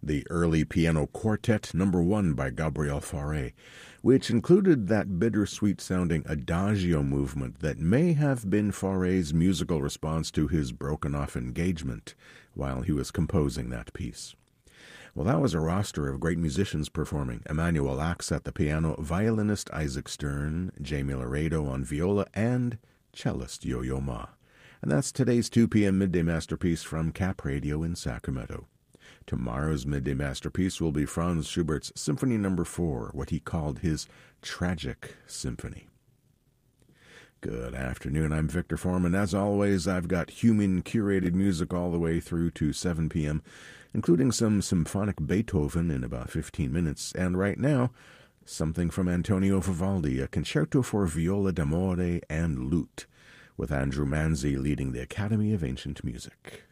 the early piano quartet No. 1 by Gabriel Fauré, which included that bittersweet-sounding adagio movement that may have been Fauré's musical response to his broken-off engagement while he was composing that piece. Well, that was a roster of great musicians performing. Emanuel Ax at the piano, violinist Isaac Stern, Jamie Laredo on viola, and cellist Yo-Yo Ma. And that's today's 2 p.m. Midday Masterpiece from Cap Radio in Sacramento. Tomorrow's Midday Masterpiece will be Franz Schubert's Symphony No. 4, what he called his Tragic Symphony. Good afternoon, I'm Victor Foreman. As always, I've got human-curated music all the way through to 7 p.m., including some symphonic Beethoven in about 15 minutes, and right now, something from Antonio Vivaldi, a concerto for viola d'amore and lute, with Andrew Manzi leading the Academy of Ancient Music.